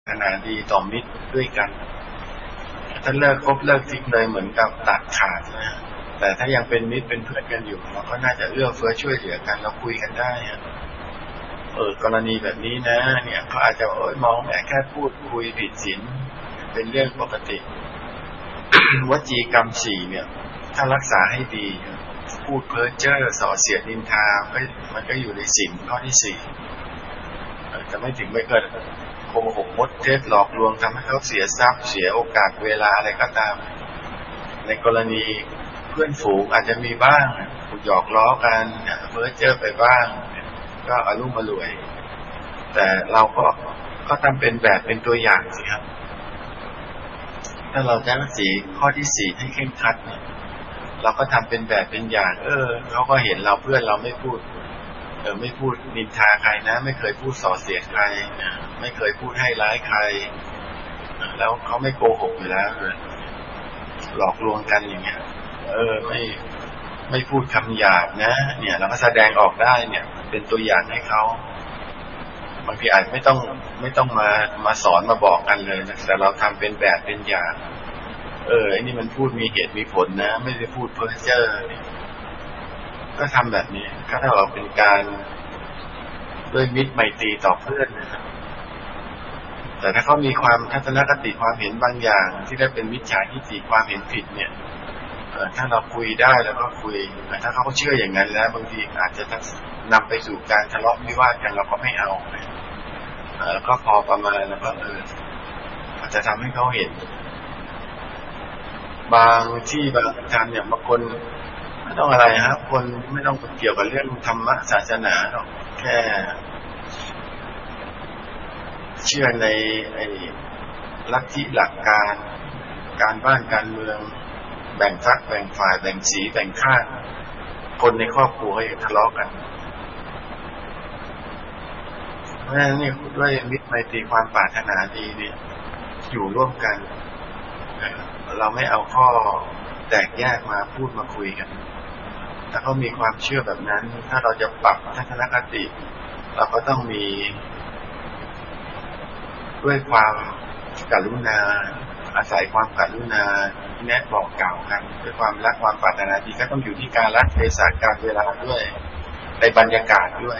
ขนาดดีต่อมิตรด้วยกันถ้าเลิกคบเลิกทิ้งเลยเหมือนกับตัดขาดนะแต่ถ้ายังเป็นมิตรเป็นเพื่อนกันอยู่เราก็น่าจะเอื้อเฟื้อช่วยเหลือกันเราคุยกันได้กรณีแบบนี้นะเนี่ยเขาอาจจะมองแค่พูดคุยผิดศีลเป็นเรื่องปกติ วจีกรรม4เนี่ยถ้ารักษาให้ดีพูดเพ้อเจ้อส่อเสียดนินทามันก็อยู่ในศีลข้อที่4จะไม่ถึงไม่เกิดโกหกมดเท็จหลอกลวงทำให้เขาเสียทรัพย์เสียโอกาสเวลาอะไรก็ตามในกรณีเพื่อนฝูงอาจจะมีบ้างหยอกล้อกันเพ้อเจ้อไปบ้างก็อารมณ์รวยแต่เราก็ทำเป็นแบบเป็นตัวอย่างสิครับถ้าเราจะรักษาข้อที่4ให้เข้มขัดเนี่ยเราก็ทำเป็นแบบเป็นอย่างเขาก็เห็นเราเพื่อนเราไม่พูดไม่พูดนินทาใครนะไม่เคยพูดส่อเสียดใครไม่เคยพูดให้ร้ายใครแล้วเขาไม่โกหกอยู่แล้วหลอกลวงกันอย่างเงี้ยไม่พูดคำหยาบนะเนี่ยเราก็แสดงออกได้เนี่ยเป็นตัวอย่างให้เขาบางทีอาจไม่ต้องมาสอนมาบอกกันเลยนะแต่เราทำเป็นแบบเป็นอย่างไอ้นี่มันพูดมีเหตุมีผลนะไม่ได้พูดเพ้อเจ้อก็ทำแบบนี้ก็ถ้าเราเป็นการด้วยมิตรไมตรีต่อเพื่อนนะครับแต่ถ้าเขามีความทัศนคติความเห็นบางอย่างที่ได้เป็นมิจฉาทิฏฐิความเห็นผิดเนี่ยถ้าเราคุยได้แล้วก็คุยถ้าเขาเชื่ออย่างนั้นแล้วบางทีอาจจะนำไปสู่การทะเลาะวิวาทกันเราก็ไม่เอาแล้วก็พอประมาณแล้วก็อาจจะทำให้เขาเห็นบางที่บางทางเนี่ยบางคนไม่ต้องอะไรครับคนไม่ต้องเกี่ยวกับเรื่องธรรมะศาสนาหรอกแค่เชื่อในลัทธิหลักการบ้านการเมืองแบ่งพรรคแบ่งฝ่ายแบ่งสีแบ่งข้างคนในครอบครัวก็ทะเลาะกันเพราะฉะนั้นเนี่ยด้วยมิตรไมตรีความปรารถนาดีเนี่ยอยู่ร่วมกันเราไม่เอาข้อแตกแยกมาพูดมาคุยกันถ้าเขามีความเชื่อแบบนั้นถ้าเราจะปรับทัศนคติเราก็ต้องมีด้วยความกรุณาอาศัยความกรุณาแนะบอกกล่าวกันด้วยความรักความปรารถนาดีก็ต้องอยู่ที่การรักเทศะการเวลาด้วยในบรรยากาศด้วย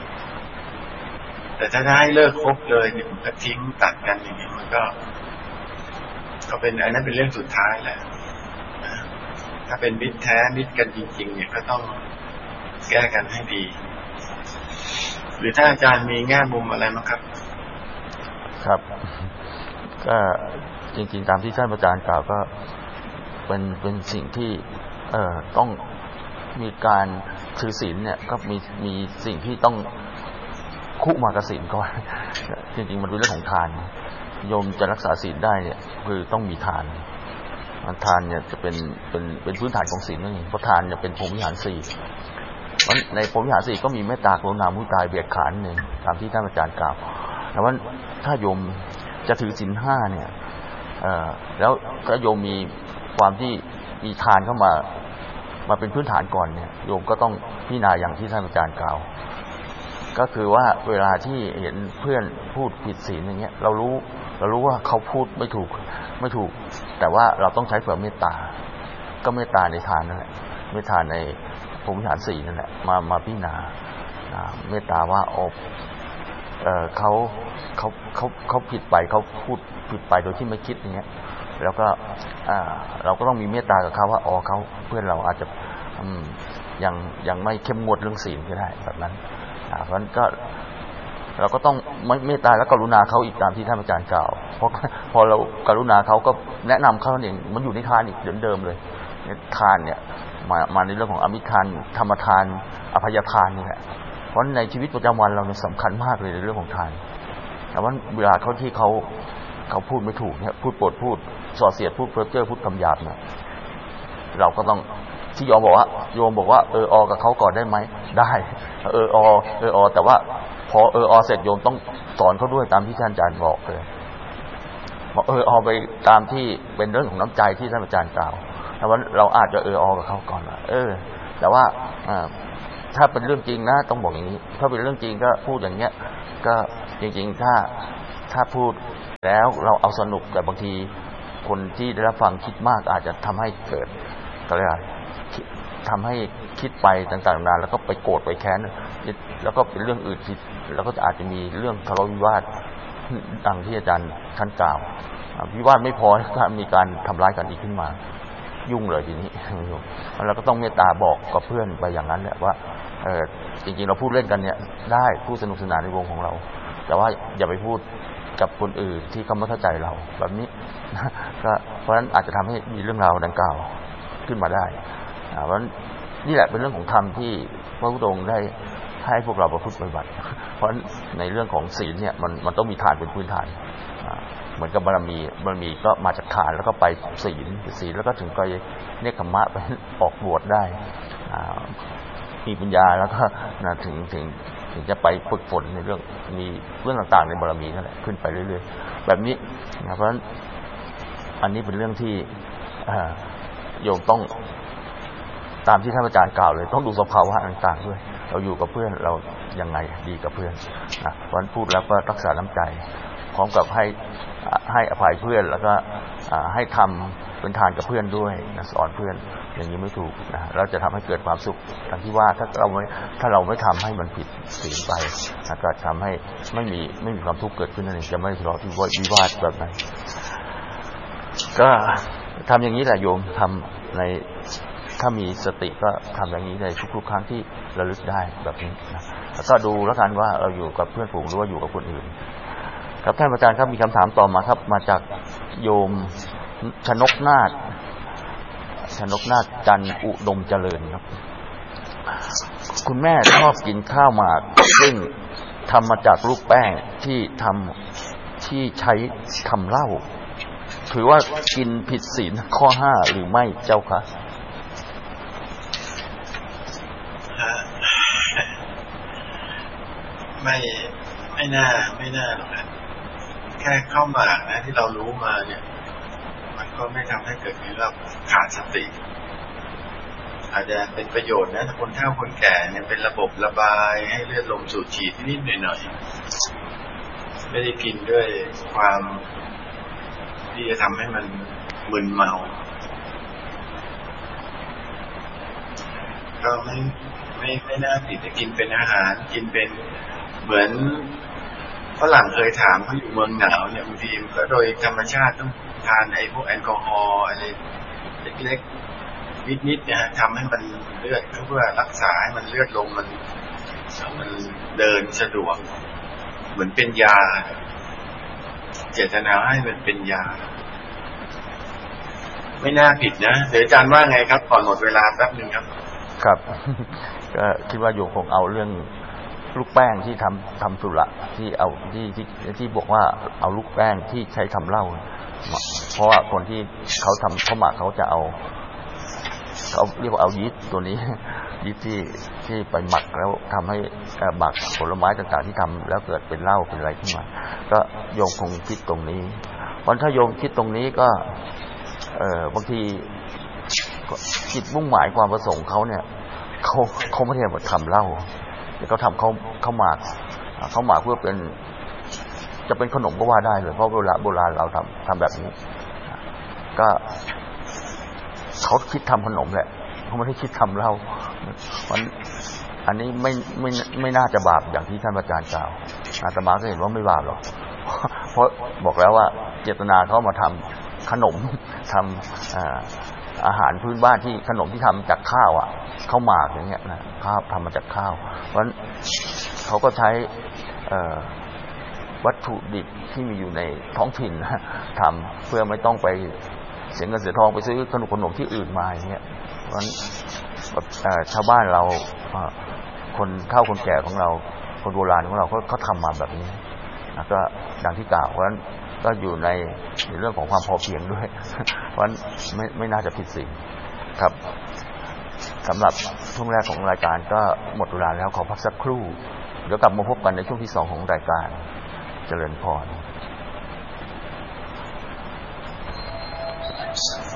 แต่ถ้าให้เลิกคบเลยเนี่ยมันก็ทิ้งตัดกันอย่างนี้มันก็เป็นอันนั้นเป็นเรื่องสุดท้ายแหละถ้าเป็นมิตรแท้มิตรกันจริงๆเนี่ยก็ต้องแก้กันให้ดีหรือถ้าอาจารย์มีแง่มุมอะไรมั้งครับครับก็จริงๆตามที่ท่านอาจารย์กล่าวก็เป็นสิ่งที่ต้องมีการถือศีลเนี่ยก็มีสิ่งที่ต้องคู่มากับศีลก่อนจริงๆมันเป็นเรื่องของทานโยมจะรักษาศีลได้เนี่ยคือต้องมีทานเนี่ยจะเป็นพื้นฐานของศีลนั่นเองเพราะทานเนี่ยเป็นพรหมวิหาร4เพราะในพรหมวิหาร4ก็มีเมตตากรุณามุทิตาเบียดขานนึงตามที่ท่านอาจารย์กล่าวแต่ว่าถ้าโยมจะถือศีล5เนี่ยแล้วถ้าโยมมีความที่มีทานเข้ามาเป็นพื้นฐานก่อนเนี่ยโยมก็ต้องพิจารณาอย่างที่ท่านอาจารย์กล่าวก็คือว่าเวลาที่เห็นเพื่อนพูดผิดศีลอย่างเงี้ยเรารู้ว่าเขาพูดไม่ถูกแต่ว่าเราต้องใช้ความเมตตาก็เมตตาในทานนั่นแหละเมตตาในพรหมวิหาร4นั่นแหละมาพิจารณาเมตตาว่าเขาผิดไปเขาพูดผิดไปโดยที่ไม่คิดอย่างเงี้ยแล้วก็เราก็ต้องมีเมตตากับเขาว่าเขาเพื่อนเราอาจจะยังไม่เข้มงวดเรื่องศีลก็ได้แบบนั้นเพราะฉะนั้นก็เราก็ต้องเมตตาและกรุณาเขาอีกตามที่ท่านอาจารย์กล่าวเพราะพอเรากรุณาเขาก็แนะนำเขาเองมันอยู่ในทานอีกเดิมเลยทานเนี่ยมาในเรื่องของอมิตรทานธรรมทานอภัยทานนี่แหละเพราะในชีวิตประจำวันเราเนี่ยสำคัญมากเลยในเรื่องของทานแต่ว่าเวลาเขาที่เขาพูดไม่ถูกเนี่ยพูดปดพูดส่อเสียดพูดเพ้อเจ้อพูดคำหยาบเนี่ยเราก็ต้องที่โยมบอกว่ากับเขาก่อนได้ไหมได้แต่ว่าพอเสร็จโยมต้องสอนเขาด้วยตามที่ท่านอาจารย์บอกเลยบอกไปตามที่เป็นเรื่องของน้ำใจที่ท่านอาจารย์กล่าวแต่ว่าเราอาจจะกับเขาก่อนแต่ว่าถ้าเป็นเรื่องจริงนะต้องบอกอย่างนี้ถ้าเป็นเรื่องจริงก็พูดอย่างเงี้ยก็จริงๆถ้าถ้าพูดแล้วเราเอาสนุกแต่บางทีคนที่ได้รับฟังคิดมากอาจจะทำให้เกิดอะไรทำให้คิดไปต่างๆนานาแล้วก็ไปโกรธไปแค้นแล้วก็เป็นเรื่องอื่นแล้วก็อาจจะมีเรื่องทะเลาะวิวาทดังที่อาจารย์ท่านกล่าววิวาทไม่พอก็มีการทำร้ายกันอีกขึ้นมายุ่งเลยทีนี้เราก็ต้องเมตตาบอกกับเพื่อนไปอย่างนั้นแหละว่าจริงๆเราพูดเล่นกันเนี่ยได้พูดสนุกสนานในวงของเราแต่ว่าอย่าไปพูดกับคนอื่นที่เขาไม่เข้าใจเราแบบนี้ก็เพราะฉะนั้นอาจจะทำให้มีเรื่องราวดังกล่าวขึ้นมาได้เพราะฉะนั้นนี่แหละเป็นเรื่องของธรรมที่พระพุทธองค์ได้ให้พวกเราประพฤติปฏิบัติเพราะในเรื่องของศีลเนี่ยมันต้องมีทานเป็นพื้นฐานเหมือนกับบารมีก็มาจากทานแล้วก็ไปศีลแล้วก็ถึงก็เนกขัมมะไปออกบวชได้มีปัญญาแล้วก็ถึงจะไปฝึกฝนในเรื่องมีเรื่องต่างๆในบารมีนั่นแหละขึ้นไปเรื่อยๆแบบนี้เพราะฉะนั้นอันนี้เป็นเรื่องที่โยมต้องตามที่ท่านอาจารย์กล่าวเลยต้องดูสภาวะต่างๆด้วยเราอยู่กับเพื่อนเรายังไงดีกับเพื่อนนะวันพูดแล้วก็รักษาน้ำใจพร้อมกับให้อภัยเพื่อนแล้วก็ให้ทำเป็นทานกับเพื่อนด้วยนะสอนเพื่อนอย่างนี้ไม่ถูกนะเราจะทำให้เกิดความสุขดังที่ว่าถ้าเราไม่ทำให้มันผิดศีลไปนะก็ทำให้ไม่มีความทุกข์เกิดขึ้นนั่นเองจะไม่ทะเลาะวิวาทแบบนั้นก็ทำอย่างนี้แหละโยมทำในถ้ามีสติก็ทำอย่างนี้ในทุกๆครั้งที่ระลึกได้แบบนี้นะแล้วก็ดูแล้วกันว่าเราอยู่กับเพื่อนฝูงหรือว่าอยู่กับคนอื่นครับท่านอาจารย์ครับมีคำถามต่อมาครับมาจากโยมชนกนาถจันอุดมเจริญครับคุณแม่ชอบกินข้าวหมากซึ่งทำมาจากลูกแป้งที่ใช้ทำเหล้าถือว่ากินผิดศีลข้อ5หรือไม่เจ้าคะไม่น่าหรอกนะแค่ข้าวหมากนะที่เรารู้มาเนี่ยมันก็ไม่ทำให้เกิดเรื่องขาดสติอาจจะเป็นประโยชน์นะคนเฒ่าคนแก่เนี่ยเป็นระบบระบายให้เลือดลมสูบฉีดนิดหน่อยไม่ได้กินด้วยความที่จะทำให้มันมึนเมาก็ไม่น่าผิดจะกินเป็นอาหารกินเป็นเหมือนฝรั่งเคยถามเขาอยู่เมืองหนาวเนี่ยบางทีก็โดยธรรมชาติต้องทานไอ้พวกแอลกอฮอล์อะไรเล็กๆนิดๆเนี่ยทำให้มันเลือดเพื่อรักษาให้มันเลือดลมมันเดินสะดวกเหมือนเป็นยาเจตนาให้มันเป็นยาไม่น่าผิดนะเดี๋ยวอาจารย์ว่าไงครับก่อนหมดเวลาแป๊บนึงครับครับก็คิดว่าโยมคงเอาเรื่องลูกแป้งที่ทำสุระที่เอาที่บอกว่าเอาลูกแป้งที่ใช้ทำเหล้าเพราะว่าคนที่เขาทำข้าวหมากเขาจะเอาเขาเรียกว่าเอายีสต์ตัวนี้ยีสต์ที่ไปหมักแล้วทำให้หมักผลไม้ต่างๆที่ทำแล้วเกิดเป็นเหล้าเป็นอะไรขึ้นมาก็โยมคงคิดตรงนี้เพราะถ้าโยมคิดตรงนี้ก็บางทีจิตมุ่งหมายความประสงค์เขาเนี่ยเขาไม่ได้มาทำเหล้าแต่เขาทำข้าวหมากเพื่อเป็นจะเป็นขนมก็ว่าได้เลยเพราะโบราณเราทำแบบนี้ก็เขาคิดทำขนมแหละเขาไม่ได้คิดทำเหล้าอันนี้ไม่น่าจะบาปอย่างที่ท่านอาจารย์กล่าวอาตมาก็เห็นว่าไม่บาปหรอกเพราะบอกแล้วว่าเจตนาเขามาทำขนมทำอาหารพื้นบ้านที่ขนมที่ทำจากข้าวข้าวหมากอย่างเงี้ยนะข้าวทำมาจากข้าวเพราะฉะนั้นเขาก็ใช้วัตถุดิบที่มีอยู่ในท้องถิ่นทำเพื่อไม่ต้องไปเสียเงินเสียทองไปซื้อขนมที่อื่นมาอย่างเงี้ยเพราะฉะนั้นชาวบ้านเราคนเฒ่าคนแก่ของเราคนโบราณของเราเขาทำมาแบบนี้ก็ดังที่กล่าวเพราะฉะนั้นก็อยู่ในเรื่องของความพอเพียงด้วยเพราะฉะนั้นไม่น่าจะผิดศีลครับสำหรับช่วงแรกของรายการก็หมดเวลาแล้วขอพักสักครู่เดี๋ยวกลับมาพบกันในช่วงที่2ของรายการเจริญพร